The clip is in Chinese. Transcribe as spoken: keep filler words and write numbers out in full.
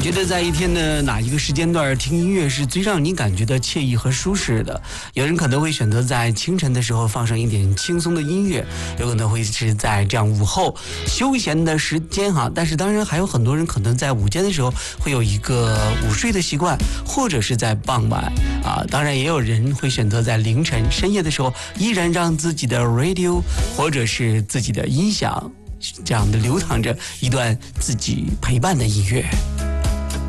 觉得在一天的哪一个时间段听音乐是最让你感觉到惬意和舒适的？有人可能会选择在清晨的时候放上一点轻松的音乐，有可能会是在这样午后休闲的时间哈。但是当然还有很多人可能在午间的时候会有一个午睡的习惯，或者是在傍晚啊。当然也有人会选择在凌晨深夜的时候依然让自己的 radio 或者是自己的音响这样的流淌着一段自己陪伴的音乐。